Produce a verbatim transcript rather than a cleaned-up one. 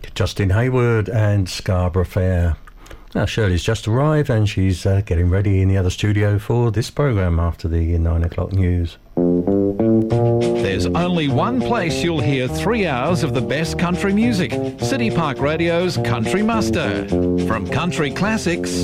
Justin Hayward and Scarborough Fair. Now Shirley's just arrived and she's uh, getting ready in the other studio for this programme after the nine o'clock news. There's only one place you'll hear three hours of the best country music. City Park Radio's Country Muster. From country classics